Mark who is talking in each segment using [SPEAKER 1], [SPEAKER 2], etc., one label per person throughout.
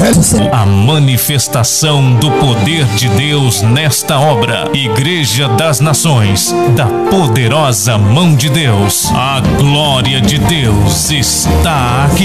[SPEAKER 1] A manifestação do poder de Deus nesta obra. Igreja das Nações, da poderosa mão de Deus. A glória de Deus está aqui.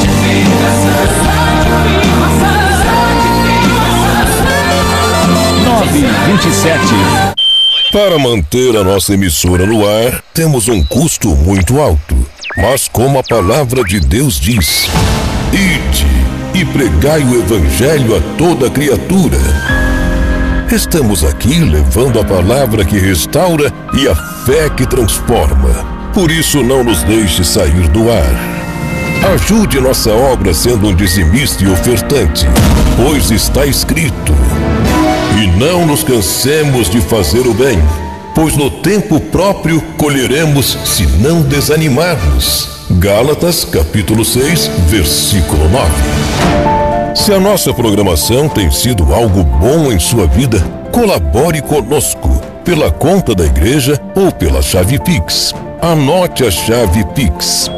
[SPEAKER 2] 9:27.
[SPEAKER 3] Para manter a nossa emissora no ar, temos um custo muito alto. Mas como a palavra de Deus diz: ide e pregai o evangelho a toda criatura. Estamos aqui levando a palavra que restaura e a fé que transforma. Por isso não nos deixe sair do ar. Ajude nossa obra sendo um dizimista e ofertante, pois está escrito: e não nos cansemos de fazer o bem, pois no tempo próprio colheremos se não desanimarmos. Gálatas capítulo 6, versículo 9. Se a nossa programação tem sido algo bom em sua vida, colabore conosco pela conta da igreja ou pela chave Pix. Anote a chave Pix: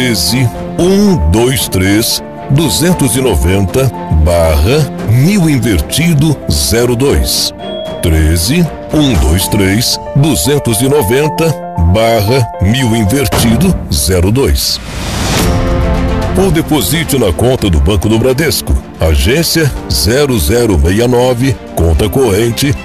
[SPEAKER 3] 13 123 290/1000 invertido 02. 13 123 290/1000 invertido 02. Ou deposite na conta do Banco do Bradesco, agência 0069, conta corrente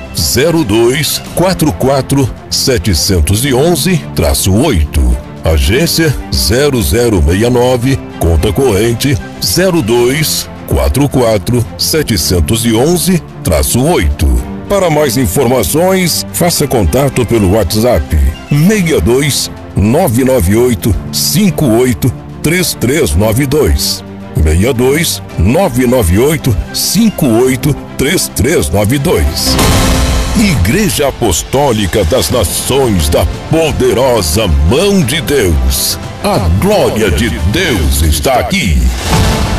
[SPEAKER 3] 0244711-8. Agência 0069, conta corrente 0244711-8. Para mais informações, faça contato pelo WhatsApp 62 998 58 3392. 62 998 58 3392. Igreja Apostólica das Nações da poderosa mão de Deus. A glória de Deus está aqui.